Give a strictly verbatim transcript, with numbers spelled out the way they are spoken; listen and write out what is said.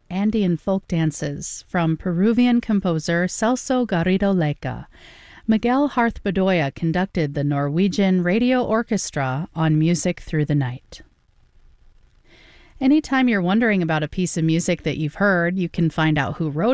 Andean folk dances from Peruvian composer Celso Garrido Leca. Miguel Harth Bedoya conducted the Norwegian Radio Orchestra on Music Through the Night. Anytime you're wondering about a piece of music that you've heard, you can find out who wrote